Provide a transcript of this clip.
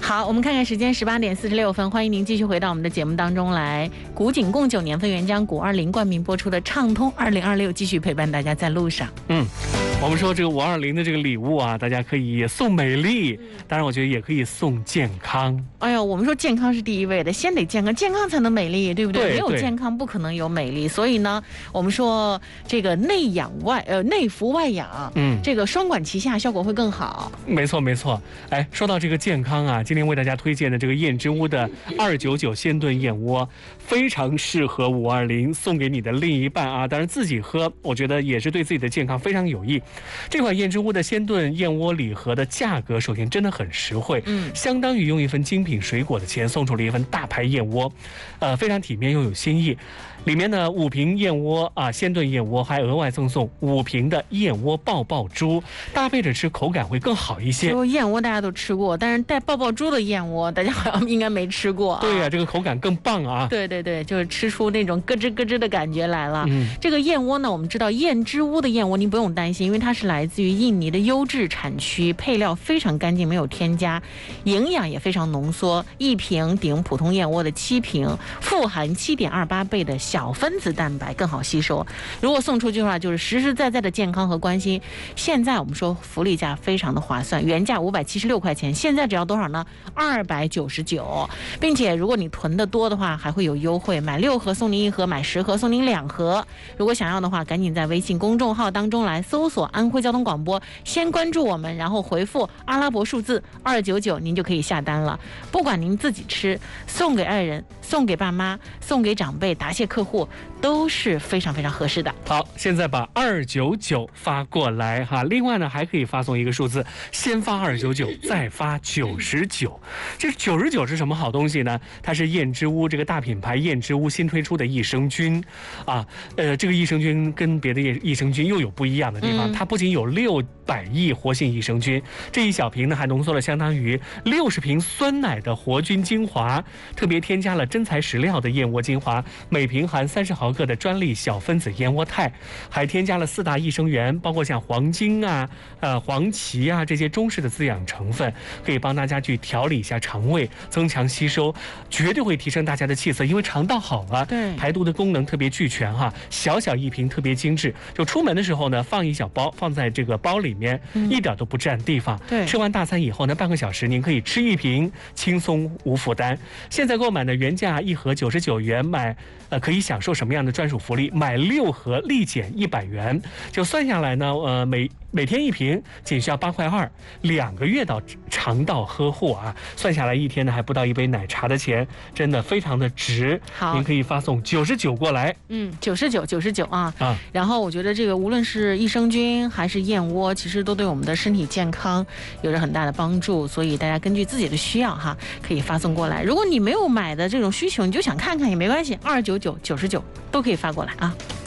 好，我们看看时间18:46，欢迎您继续回到我们的节目当中来。古井贡9年份原浆520冠名播出的畅通2026，继续陪伴大家在路上。 我们说这个520的这个礼物啊，大家可以送美丽，当然我觉得也可以送健康。 哎呦，我们说健康是第一位的，先得健康，健康才能美丽，对不对？ 对， 没有健康不可能有美丽。所以呢，我们说这个内服外养，这个双管齐下，效果会更好。 没错没错。哎，说到这个健康啊，今天为大家推荐的这个燕之屋的299鲜炖燕窝，非常适合520送给你的另一半啊，当然自己喝，我觉得也是对自己的健康非常有益。这款燕之屋的鲜炖燕窝礼盒的价格，首先真的很实惠，相当于用一份精品水果的钱送出了一份大牌燕窝，非常体面又有新意。里面呢5瓶燕窝啊，鲜炖燕窝还额外赠送5瓶的燕窝爆爆珠，搭配着吃口感会更好一些。 说燕窝大家都吃过，但是带爆爆珠的燕窝大家好像应该没吃过啊。 对呀，这个口感更棒啊。 对对对，就是吃出那种咯吱咯吱的感觉来了。这个燕窝呢，我们知道燕之屋的燕窝您不用担心，因为它是来自于印尼的优质产区，配料非常干净，没有添加，营养也非常浓缩，一瓶顶普通燕窝的7瓶，富含7.28倍的小分子蛋白，更好吸收。如果送出去的话，就是实实在在的健康和关心。现在我们说福利价非常的划算，原价576块钱，现在只要多少呢？299，并且如果你囤的多的话，还会有优惠，买6盒送您1盒，买10盒送您2盒。如果想要的话，赶紧在微信公众号当中来搜索安徽交通广播，先关注我们，然后回复阿拉伯数字299，您就可以下单了。不管您自己吃，送给爱人，送给爸妈，送给长辈，答谢客户，都是非常非常合适的。 好，现在把299发过来哈。另外呢，还可以发送一个数字，先发299，再发99。这99是什么好东西呢？它是燕之屋这个大品牌燕之屋新推出的益生菌啊。这个益生菌跟别的益生菌又有不一样的地方，它不仅有600亿活性益生菌，这一小瓶呢还浓缩了相当于60瓶酸奶的活菌精华，特别添加了真材实料的燕窝精华，每瓶含30毫克的专利小分子燕窝肽，还添加了4大益生元，包括像黄精啊、黄芪啊这些中式的滋养成分，可以帮大家去调理一下肠胃，增强吸收，绝对会提升大家的气色，因为肠道好了， 对， 排毒的功能特别俱全哈。小小一瓶特别精致，就出门的时候呢，放一小包，放在这个包里面，一点都不占地方。 对， 吃完大餐以后呢，半个小时您可以吃1瓶，轻松无负担。现在购买的原价1盒99元，买可以享受什么样的专属福利？买6盒立减100元，就算下来呢，每天1瓶，仅需要8块2，2个月到肠道呵护啊，算下来一天呢还不到1杯奶茶的钱，真的非常的值。 好， 您可以发送99过来。 99啊。然后我觉得这个无论是益生菌还是燕窝，其实都对我们的身体健康有着很大的帮助，所以大家根据自己的需要哈，可以发送过来。如果你没有买的这种需求，你就想看看也没关系，299、99都可以发过来啊。